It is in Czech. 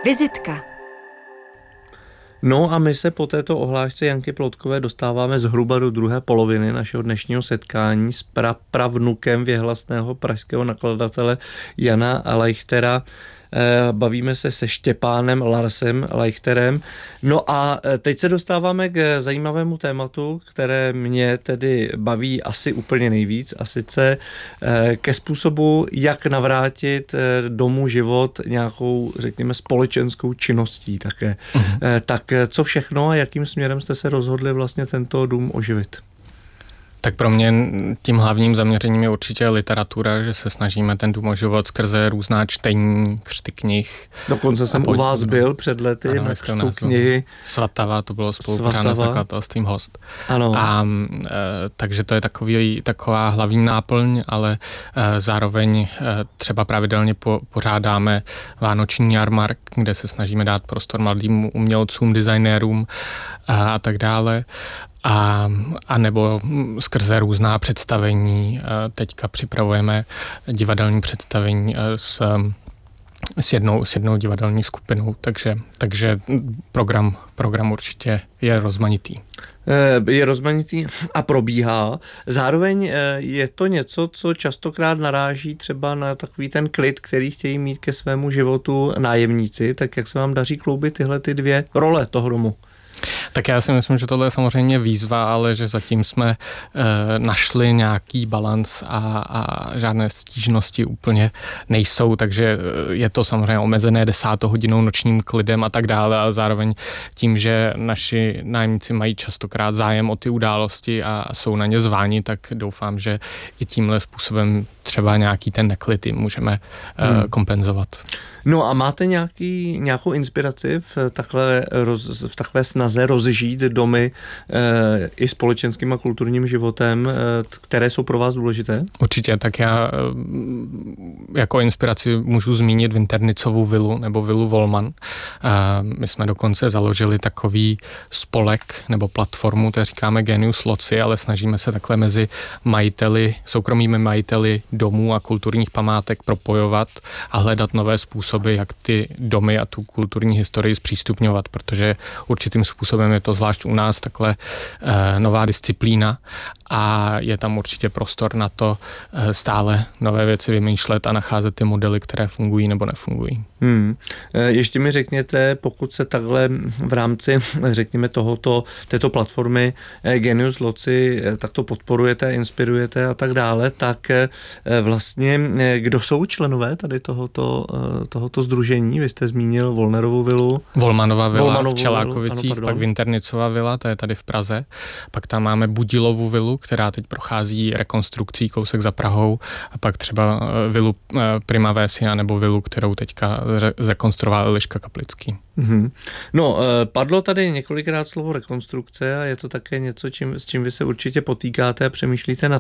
Vizitka. No a my se po této ohlášce Janky Ploutkové dostáváme zhruba do druhé poloviny našeho dnešního setkání s prapravnukem věhlasného pražského nakladatele Jana Leichtera. Bavíme se se Štěpánem Larsem Leichterem. No a teď se dostáváme k zajímavému tématu, které mě tedy baví asi úplně nejvíc, a sice ke způsobu, jak navrátit domů život nějakou, řekněme, společenskou činností také. Tak co všechno a jakým směrem jste se rozhodli vlastně tento dům oživit? Tak pro mě tím hlavním zaměřením je určitě literatura, že se snažíme ten dům oživovat skrze různá čtení, křty knih. Dokonce jsem u vás byl před lety na křtu knihy. Svatava, to bylo spolupořádané s nakladatelstvím Host. Ano. Takže to je taková hlavní náplň, ale zároveň třeba pravidelně pořádáme vánoční jarmark, kde se snažíme dát prostor mladým umělcům, designérům a tak dále. A nebo skrze různá představení. Teďka připravujeme divadelní představení s jednou divadelní skupinou, takže program určitě je rozmanitý. Je rozmanitý a probíhá. Zároveň je to něco, co častokrát naráží třeba na takový ten klid, který chtějí mít ke svému životu nájemníci. Tak jak se vám daří kloubit tyhle ty dvě role toho domu? Tak já si myslím, že tohle je samozřejmě výzva, ale že zatím jsme našli nějaký balans a žádné stížnosti úplně nejsou, takže je to samozřejmě omezené 10 hodinou nočním klidem a tak dále, ale zároveň tím, že naši nájemníci mají častokrát zájem o ty události a jsou na ně zváni, tak doufám, že i tímhle způsobem třeba nějaký ten neklid můžeme kompenzovat. No a máte nějakou inspiraci v takové snaze rozžít domy i společenským a kulturním životem, které jsou pro vás důležité? Určitě, tak já jako inspiraci můžu zmínit Vinternicovu vilu nebo vilu Volman. My jsme dokonce založili takový spolek nebo platformu, to říkáme Genius Loci, ale snažíme se takhle mezi soukromými majiteli domů a kulturních památek propojovat a hledat nové způsoby, jak ty domy a tu kulturní historii zpřístupňovat, protože určitým způsobem je to zvlášť u nás takhle nová disciplína a je tam určitě prostor na to stále nové věci vymýšlet a nacházet ty modely, které fungují nebo nefungují. Ještě mi řekněte, pokud se takhle v rámci, řekněme, této platformy Genius Loci takto podporujete, inspirujete a tak dále, tak vlastně kdo jsou členové tady tohoto sdružení? Vy jste zmínil Volnerovu vilu. Volmanova vila v Čelákovicích, pak Vinternicova vila, to je tady v Praze. Pak tam máme Budilovu vilu, která teď prochází rekonstrukcí kousek za Prahou, a pak třeba vilu Primavesia nebo vilu, kterou teďka zrekonstruoval Eliška Kaplický. No, padlo tady několikrát slovo rekonstrukce a je to také něco, s čím vy se určitě potýkáte a přemýšlíte nad